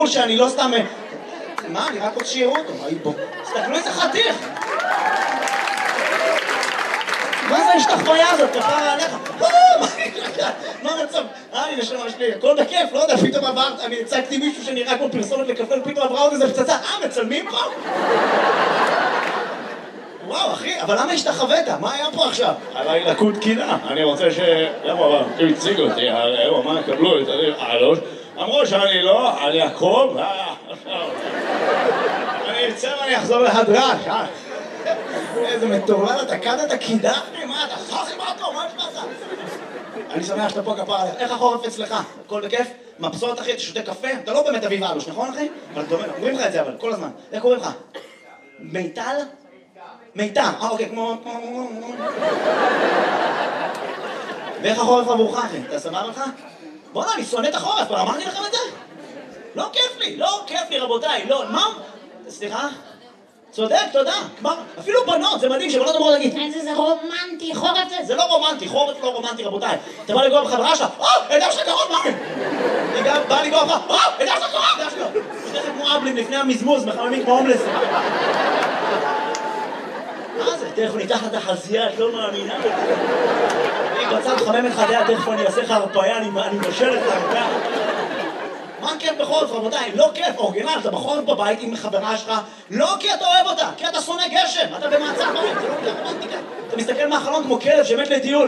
שאני לא סתם... מה? אני רק עוד שיראו אותו, בוא. תסתכלו איזה חתיך! מה זה ההשתחוויה הזאת? כפרה עליך? מה המצב? יש לי הכל בכיף, לא יודע, פתאום עברת, אני הצגתי מישהו שנראה כמו פרסומת לקפה, פתאום עברה עוד איזה פצצה, מצלמים פה? וואו, אחי, אבל למה השתחווית? מה היה פה עכשיו? עליי לקות קינה, אני רוצה ש... למה, הם הציגו אותי, מה יקבלו את הלוש? אמרו שאני לא, אני אקרוב, אני אצא ואני אחזור להדרש, איזה מטורלל, אתה קדת קידחתי? מה אתה? סוחי מה פה? מה יש לך? אני שמח שאתה פה כפר עליך. איך החורף אצלך? הכל בכיף? מבסוט אחי? אתה שותה קפה? אתה לא באמת אביב אלוש, נכון אחי? אבל אתה אומר, אומרים לך את זה אבל, כל הזמן. איך קוראים לך? מיטל? מיטל. אוקיי, כמו... ואיך החורף עבורך אחי? אתה סבבה לך? בוא'נה, אני שונא את החורף, כבר אמרתי לכם את זה? לא כיף לי, לא כיף לי רבותיי, לא, מה? סליחה? צודק, תודה. אפילו בנות, זה מדהים שבנות אמרו להגיד זה רומנטי, חורף זה... זה לא רומנטי, חורף לא רומנטי רבותיי. אתה בא לגוע בחברה שלך, ידע שאתה קרוב, מה? אני גם בא לגוע לך, ידע שאתה קרוב, ידע שאתה קרוב. שתכף כמו אבלים לפני המזמוז, מחממים כמו הומלס. מה זה? תכף ניתח את החזייה, את לא מאמינה. אני בצד חמם את חדיה, תכף אני אעשה לך הרפאיה, אני משל את הרפאיה. מה כיף בחורף רבותיי? לא כיף, אורגינל, אתה בחורף בבית עם חברה שלך, לא כי אתה אוהב אותה, כי אתה שונא גשם, אתה במעצר בית, זה לא רומנטיקה. אתה מסתכל מהחלון כמו כלב שמת לטיול.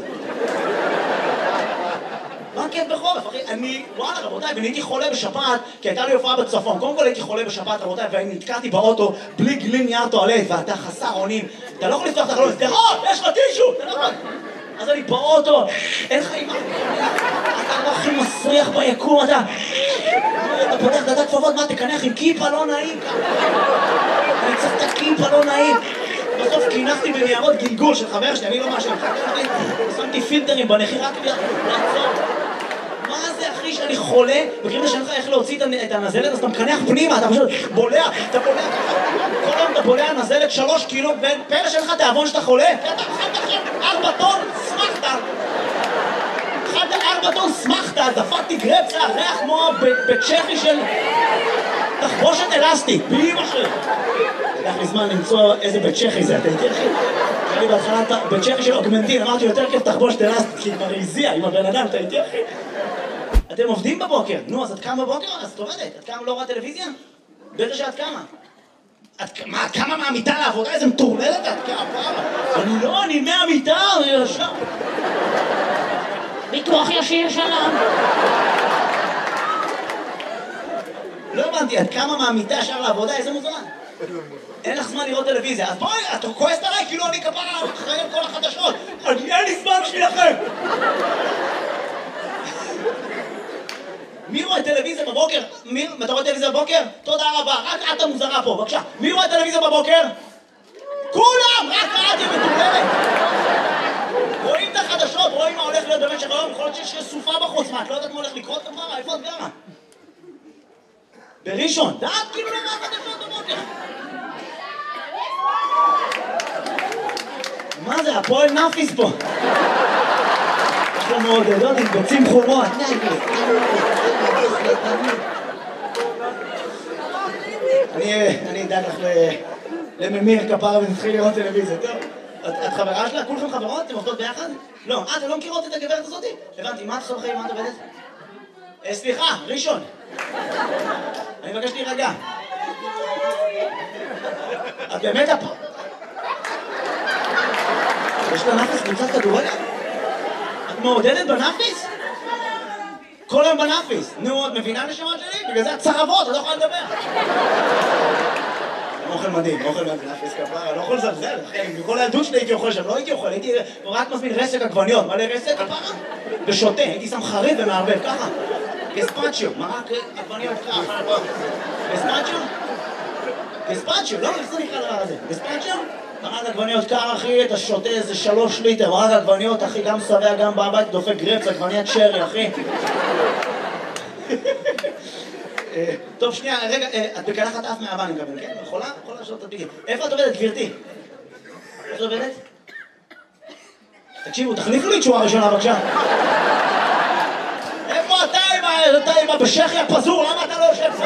מה כיף בחורף, אחי? וואלה רבותיי, ואני הייתי חולה בשפעת, כי הייתה לי הופעה בצפון. קודם כל הייתי חולה בשפעת רבותיי, ואני נתקעתי באוטו בלי גלין נייר טואלט, ואתה חסר אונים. אתה לא יכול לפתוח את החלון, יש לך טישו! אז אני באוטו, אין לך אימא, אתה לא הכי מסריח ביקום, אתה פותח דעת כפפות, מה תקנח עם כיפה לא נעים ככה? אני צריך את הכיפה לא נעים. בסוף קינחתי בניירות גלגול של חבר שלי, אני לא משהו, שמתי פילטרים בנחיר רק לעצור. מה זה אחי שאני חולה, בקריאה שאין לך איך להוציא את הנזלת, אז אתה מקנח פנימה, אתה פשוט בולע, אתה בולע ככה, כל היום אתה בולע נזלת 3 קילו, ופלא שאין לך תיאבון שאתה חולה, כי אתה אכלת עכשיו 4 טון, שמחת, אכלת 4 טון, שמחת, דפקתי גרפסה, ריח כמו בצ'כי של תחבושת אלסטית, באמא שלי. לקח לי זמן למצוא איזה בצ'כי זה, אתה יודע אחי? אני בהתחלה בצ'כי של אוגמנטין, אמרתי יותר כיף תחבושת אלסטית, כי כבר הזיע עם הבן אדם, אתה יודע אחי? אתם עובדים בבוקר, נו, אז את קמה בבוקר? אז את עובדת. את קמה לא רואה טלוויזיה? בטח שאת קמה. את קמה מהמיטה לעבודה? איזה מטורללת את קמה? אני לא, אני מהמיטה, אני ישר. ביטוח ישיר שלום. לא הבנתי, את קמה מהמיטה ישר לעבודה? איזה מוזמן. אין לך זמן לראות טלוויזיה. אז בואי, את כועסת עליי כאילו אני כפרה אחרי כל החדשות. אין לי זמן בשבילכם. מי רואה טלוויזיה בבוקר? אתה רואה טלוויזיה בבוקר? תודה רבה, רק את המוזרה פה, בבקשה. מי רואה טלוויזיה בבוקר? כולם! רק את מטורללת! רואים את החדשות, רואים מה הולך להיות במשך היום, יכול להיות שיש סופה בחוץ, מה, את לא יודעת מה הולך לקרות כבר? איפה את גרה? בראשון, דעת כאילו לא רואה חדשות בבוקר. מה זה, הפועל נאפיס פה? יש לו מעודדות עם ביצים חומות. אני אדאג לך לממיר כפרה ונתחיל לראות טלוויזיה, טוב? את חברה שלה? כולכם חברות? אתם עובדות ביחד? לא. אתם לא מכירות את הגברת הזאת? הבנתי, מה את עושה בחיים? מה את עובדת? סליחה, ראשון. אני מבקש להירגע. את באמת פה? יש לה נאפיס קבוצת כדורגל? את מעודדת בנאפיס? כל היום בנאפיס. נו, את מבינה נשמות שלי? בגלל זה את צרבות, את לא יכולה לדבר. אוכל מדהים, אוכל מדהים, נאפיס כפרה, לא יכול לזלזל, אחי, מכל הילדות שלי הייתי אוכל שם, לא הייתי אוכל, הייתי רק מזמין רסק עגבניות, מלא רסק כפרה? ושותה, הייתי שם חריף ומערבב, ככה. גספצ'יו, מרק עגבניות ככה. גספצ'יו? גספצ'יו, לא, איך זה נקרא דבר הזה? גספצ'יו? מרק עגבניות קר, אחי, אתה שותה איזה 3 ליטר, מרק עגבניות, אחי, גם שבע, גם בבית, דופק גרפס, עגבניית שרי, אחי. טוב, שנייה, רגע, את בקלחת אף מהאבא, אני מקבל, כן? יכולה? יכולה לשאול את הדביגים. איפה את עובדת, גברתי? איפה את עובדת? תקשיבו, תחליפו לי תשורה ראשונה, בבקשה. איפה אתה עם אתה עם בשחי הפזור, למה אתה לא יושב?